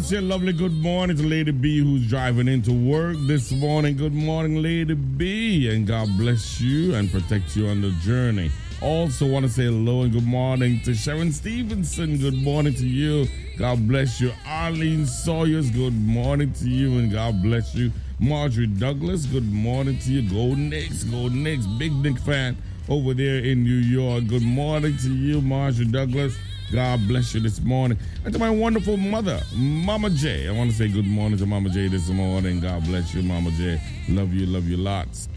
want to say a lovely good morning to Lady B who's driving into work this morning. Good morning, Lady B, and God bless you and protect you on the journey. Also want to say hello and good morning to Sharon Stevenson. Good morning to you. God bless you. Arlene Sawyers, good morning to you and God bless you. Marjorie Douglas, good morning to you. Go Knicks, big Knick fan over there in New York. Good morning to you, Marjorie Douglas. God bless you this morning. And to my wonderful mother, Mama J. I want to say good morning to Mama J this morning. God bless you, Mama J. Love you lots.